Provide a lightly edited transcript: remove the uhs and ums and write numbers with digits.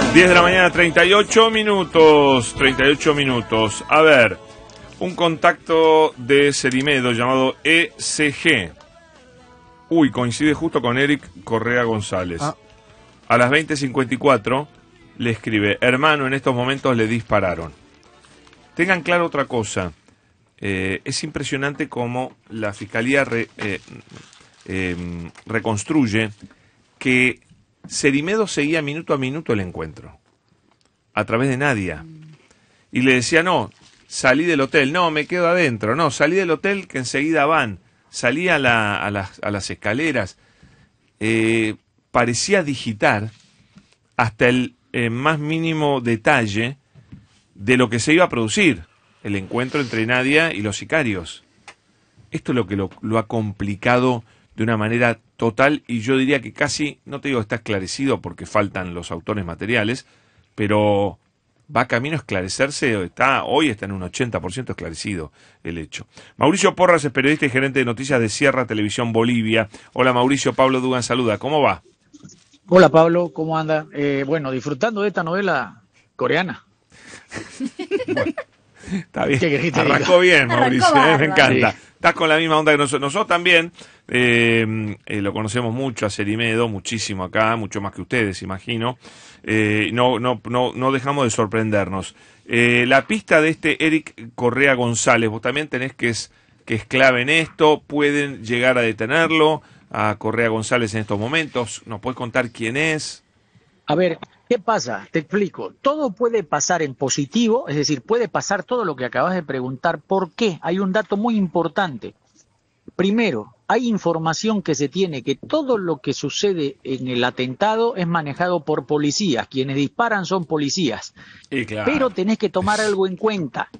10 de la mañana, 38 minutos. 38 minutos. A ver, un contacto de Cerimedo llamado ECG. Uy, coincide justo con Eric Correa González. A las 20:54 le escribe: hermano, en estos momentos le dispararon. Tengan claro otra cosa. Es impresionante cómo la Fiscalía reconstruye que Cerimedo seguía minuto a minuto el encuentro, a través de Nadia. Y le decía: no, salí del hotel, no, me quedo adentro, no, salí del hotel que enseguida van. Salí a las escaleras. Parecía digitar hasta el más mínimo detalle de lo que se iba a producir, el encuentro entre Nadia y los sicarios. Esto es lo que lo ha complicado de una manera total, y yo diría que casi, no te digo está esclarecido porque faltan los autores materiales, pero va camino a esclarecerse. Hoy está en un 80% esclarecido el hecho. Mauricio Porras es periodista y gerente de noticias de Sierra Televisión Bolivia. Hola Mauricio, Pablo Dugan saluda, ¿cómo va? Hola Pablo, ¿cómo anda? Bueno, disfrutando de esta novela coreana. Bueno, está bien, arrancó bien Mauricio, me encanta. Sí. Estás con la misma onda que nosotros. Nosotros también lo conocemos mucho a Cerimedo, muchísimo acá, mucho más que ustedes, imagino. No dejamos de sorprendernos. La pista de este Eric Correa González, vos también tenés que es clave en esto. ¿Pueden llegar a detenerlo a Correa González en estos momentos? ¿Nos puedes contar quién es? A ver, ¿qué pasa? Te explico. Todo puede pasar en positivo, es decir, puede pasar todo lo que acabas de preguntar. ¿Por qué? Hay un dato muy importante. Primero, hay información que se tiene que todo lo que sucede en el atentado es manejado por policías. Quienes disparan son policías. Sí, claro. Pero tenés que tomar algo en cuenta.